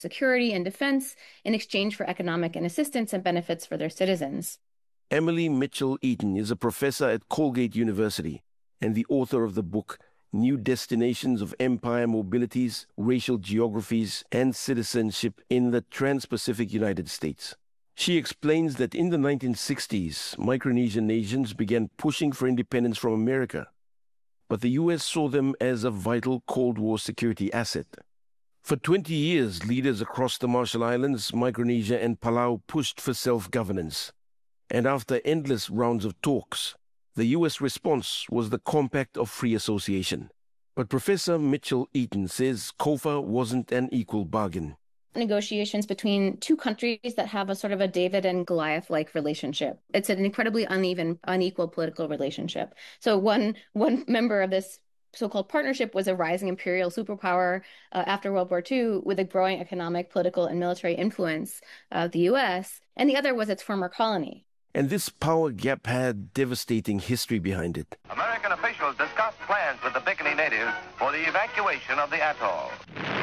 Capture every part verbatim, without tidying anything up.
security and defense in exchange for economic and assistance and benefits for their citizens. Emily Mitchell Eaton is a professor at Colgate University and the author of the book New Destinations of Empire Mobilities, Racial Geographies, and Citizenship in the Trans-Pacific United States. She explains that in the nineteen sixties, Micronesian nations began pushing for independence from America, but the U S saw them as a vital Cold War security asset. For twenty years, leaders across the Marshall Islands, Micronesia, and Palau pushed for self-governance. And after endless rounds of talks, the U S response was the Compact of Free Association. But Professor Mitchell Eaton says COFA wasn't an equal bargain. Negotiations between two countries that have a sort of a David and Goliath-like relationship. It's an incredibly uneven, unequal political relationship. So one, one member of this so-called partnership was a rising imperial superpower uh, after World War Two with a growing economic, political, and military influence of the U S, and the other was its former colony. And this power gap had devastating history behind it. American officials discussed plans with the Bikini natives for the evacuation of the atoll.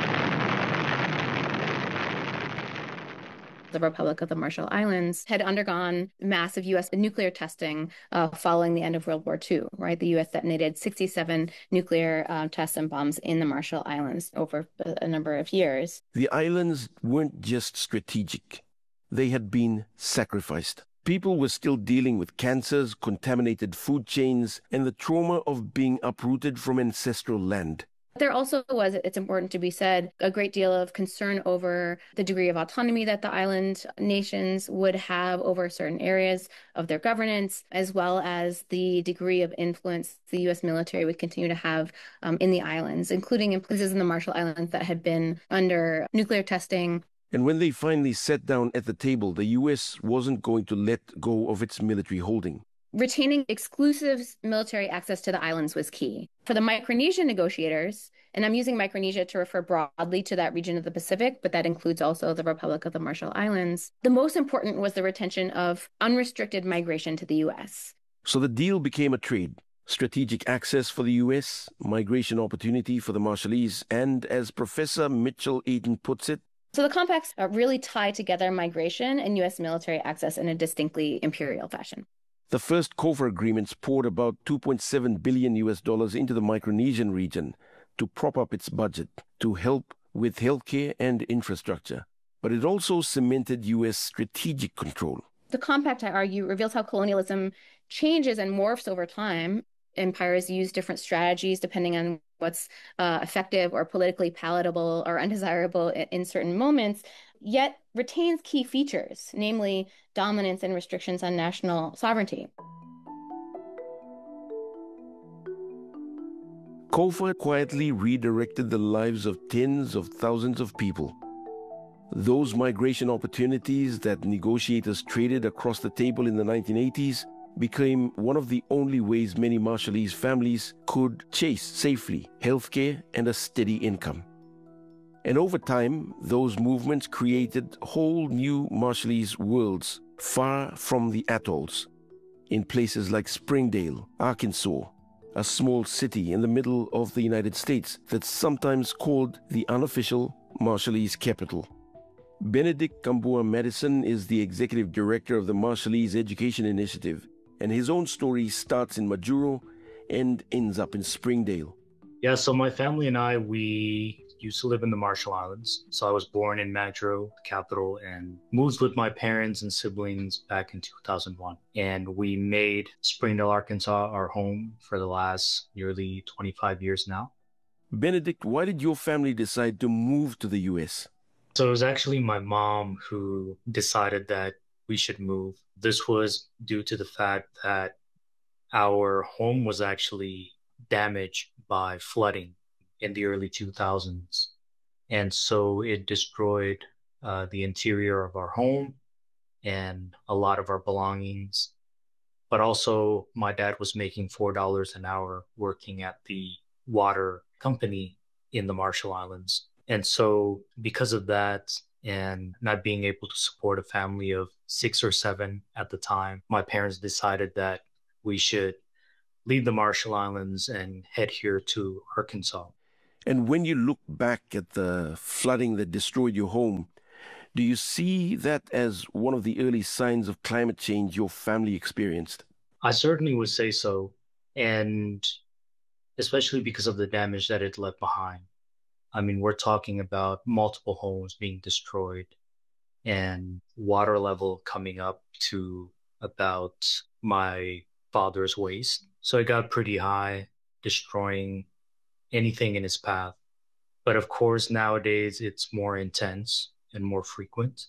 The Republic of the Marshall Islands had undergone massive U S nuclear testing uh, following the end of World War Two, right? The U S detonated sixty-seven nuclear uh, tests and bombs in the Marshall Islands over a number of years. The islands weren't just strategic. They had been sacrificed. People were still dealing with cancers, contaminated food chains, and the trauma of being uprooted from ancestral land. There also was, it's important to be said, a great deal of concern over the degree of autonomy that the island nations would have over certain areas of their governance, as well as the degree of influence the U S military would continue to have um, in the islands, including in places in the Marshall Islands that had been under nuclear testing. And when they finally sat down at the table, the U S wasn't going to let go of its military holding. Retaining exclusive military access to the islands was key. For the Micronesian negotiators, and I'm using Micronesia to refer broadly to that region of the Pacific, but that includes also the Republic of the Marshall Islands, the most important was the retention of unrestricted migration to the U S. So the deal became a trade. Strategic access for the U S, migration opportunity for the Marshallese, and as Professor Mitchell Eaton puts it, so the compacts uh, really tie together migration and U S military access in a distinctly imperial fashion. The first COFA agreements poured about two point seven billion U S dollars into the Micronesian region to prop up its budget, to help with healthcare and infrastructure. But it also cemented U S strategic control. The compact, I argue, reveals how colonialism changes and morphs over time. Empires use different strategies depending on what's uh, effective or politically palatable or undesirable in, in certain moments, yet retains key features, namely dominance and restrictions on national sovereignty. COFA quietly redirected the lives of tens of thousands of people. Those migration opportunities that negotiators traded across the table in the nineteen eighties became one of the only ways many Marshallese families could chase safely healthcare and a steady income. And over time, those movements created whole new Marshallese worlds far from the atolls, in places like Springdale, Arkansas, a small city in the middle of the United States that's sometimes called the unofficial Marshallese capital. Benedict Kambua Madison is the executive director of the Marshallese Education Initiative, and his own story starts in Majuro and ends up in Springdale. Yeah, so my family and I, we used to live in the Marshall Islands. So I was born in Majuro, the capital, and moved with my parents and siblings back in two thousand one. And we made Springdale, Arkansas our home for the last nearly twenty-five years now. Benedict, why did your family decide to move to the U S? So it was actually my mom who decided that we should move. This was due to the fact that our home was actually damaged by flooding in the early two thousands. And so it destroyed uh, the interior of our home and a lot of our belongings. But also my dad was making four dollars an hour working at the water company in the Marshall Islands. And so because of that, and not being able to support a family of six or seven at the time, my parents decided that we should leave the Marshall Islands and head here to Arkansas. And when you look back at the flooding that destroyed your home, do you see that as one of the early signs of climate change your family experienced? I certainly would say so, and especially because of the damage that it left behind. I mean, we're talking about multiple homes being destroyed and water level coming up to about my father's waist. So it got pretty high, destroying anything in its path. But of course, nowadays it's more intense and more frequent.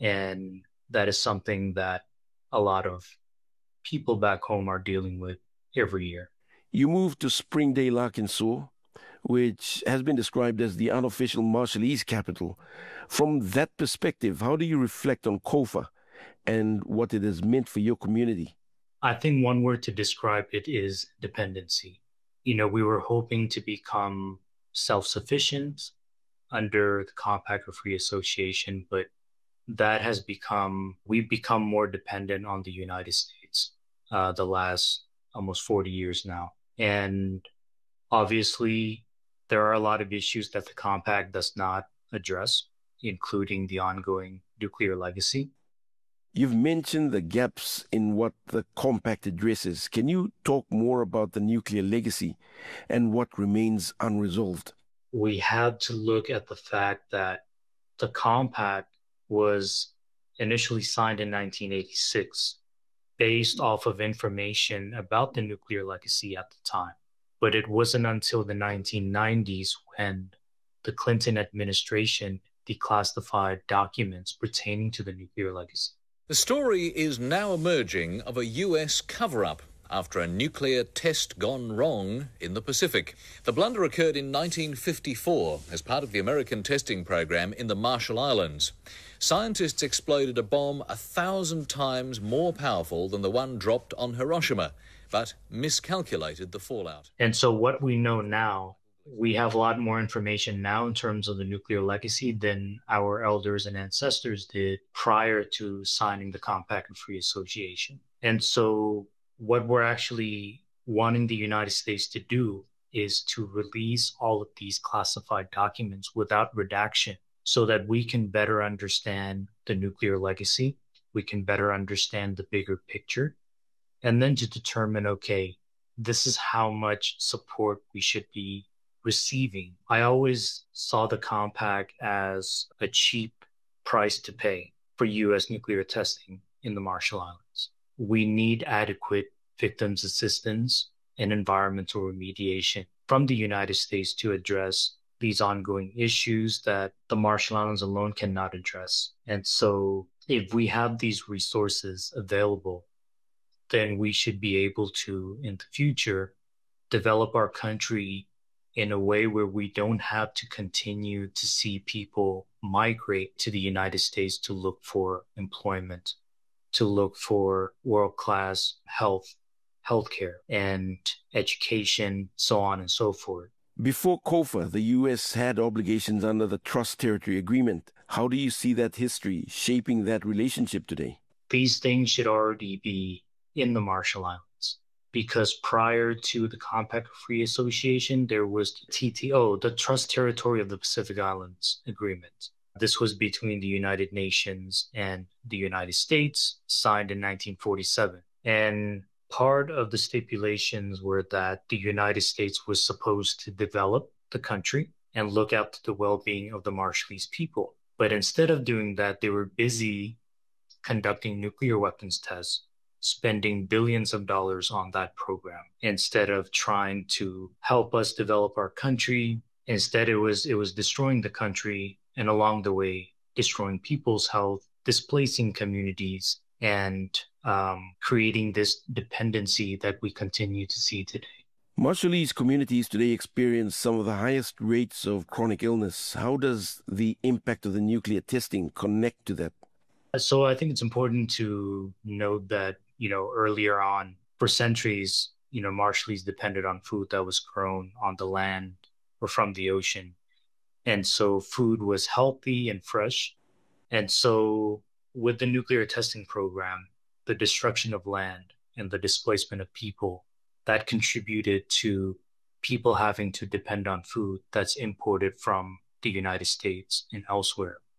And that is something that a lot of people back home are dealing with every year. You moved to Springdale, Arkansas, which has been described as the unofficial Marshallese capital. From that perspective, how do you reflect on COFA and what it has meant for your community? I think one word to describe it is dependency. You know, we were hoping to become self-sufficient under the Compact of Free Association, but that has become, we've become more dependent on the United States uh, the last almost forty years now. And obviously, there are a lot of issues that the Compact does not address, including the ongoing nuclear legacy. You've mentioned the gaps in what the Compact addresses. Can you talk more about the nuclear legacy and what remains unresolved? We had to look at the fact that the Compact was initially signed in nineteen eighty-six based off of information about the nuclear legacy at the time. But it wasn't until the nineteen nineties when the Clinton administration declassified documents pertaining to the nuclear legacy. The story is now emerging of a U S cover-up after a nuclear test gone wrong in the Pacific. The blunder occurred in nineteen fifty-four as part of the American testing program in the Marshall Islands. Scientists exploded a bomb a thousand times more powerful than the one dropped on Hiroshima, but miscalculated the fallout. And so what we know now, we have a lot more information now in terms of the nuclear legacy than our elders and ancestors did prior to signing the Compact of Free Association. And so what we're actually wanting the United States to do is to release all of these classified documents without redaction so that we can better understand the nuclear legacy, we can better understand the bigger picture, and then to determine, okay, this is how much support we should be receiving. I always saw the Compact as a cheap price to pay for U S nuclear testing in the Marshall Islands. We need adequate victims assistance and environmental remediation from the United States to address these ongoing issues that the Marshall Islands alone cannot address. And so if we have these resources available, then we should be able to, in the future, develop our country in a way where we don't have to continue to see people migrate to the United States to look for employment, to look for world-class health, healthcare, and education, so on and so forth. Before COFA, the U S had obligations under the Trust Territory Agreement. How do you see that history shaping that relationship today? These things should already be in the Marshall Islands, because prior to the Compact of Free Association, there was the T T O, the Trust Territory of the Pacific Islands Agreement. This was between the United Nations and the United States, signed in nineteen forty-seven. And part of the stipulations were that the United States was supposed to develop the country and look out to the well-being of the Marshallese people. But instead of doing that, they were busy conducting nuclear weapons tests, spending billions of dollars on that program instead of trying to help us develop our country. Instead, it was it was destroying the country, and along the way, destroying people's health, displacing communities, and um, creating this dependency that we continue to see today. Marshallese communities today experience some of the highest rates of chronic illness. How does the impact of the nuclear testing connect to that? So I think it's important to note that, you know, earlier on, for centuries, you know, Marshallese depended on food that was grown on the land or from the ocean. And so food was healthy and fresh. And so with the nuclear testing program, the destruction of land and the displacement of people, that contributed to people having to depend on food that's imported from the United States and elsewhere.